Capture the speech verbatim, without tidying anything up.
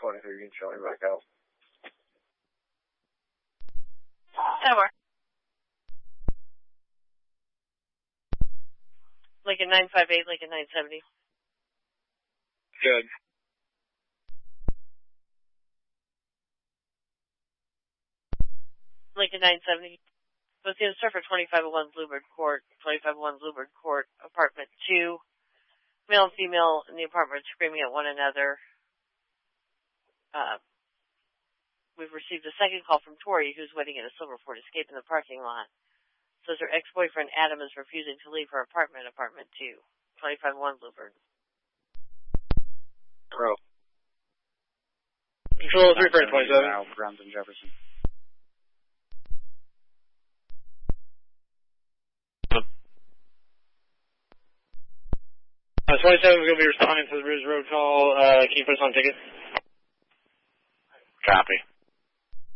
twenty-three, you can show me back out. Over. Lincoln nine five eight, Lincoln nine seventy. Good. Lincoln nine seventy. Was the instructor for twenty-five oh one Bluebird Court, twenty-five oh one Bluebird Court, apartment two. Male and female in the apartment screaming at one another. Uh, we've received a second call from Tori, who's waiting at a Silver Ford Escape in the parking lot. Says her ex-boyfriend Adam is refusing to leave her apartment, apartment two, twenty-five oh one Bluebird. Pro. Control three for twenty-seven. Brandon Jefferson. Uh, twenty-seven is going to be responding to the Ridge Road call. Uh, can you put us on ticket? Copy.